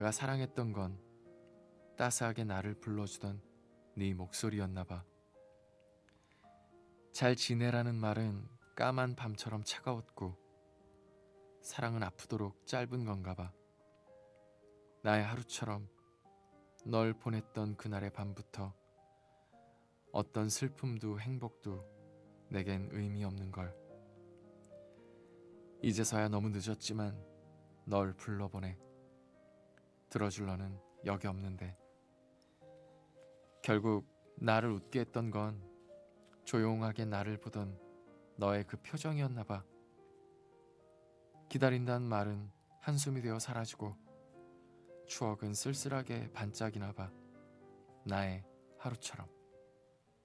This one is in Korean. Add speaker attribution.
Speaker 1: 내가 사랑했던 건 따스하게 나를 불러주던 네 목소리였나 봐. 잘 지내라는 말은 까만 밤처럼 차가웠고 사랑은 아프도록 짧은 건가 봐. 나의 하루처럼 널 보냈던 그날의 밤부터 어떤 슬픔도 행복도 내겐 의미 없는 걸. 이제서야 너무 늦었지만 널 불러보내. 들어줄 너는 여기 없는데. 결국 나를 웃게 했던 건 조용하게 나를 보던 너의 그 표정이었나 봐. 기다린다는 말은 한숨이 되어 사라지고 추억은 쓸쓸하게 반짝이나 봐. 나의 하루처럼.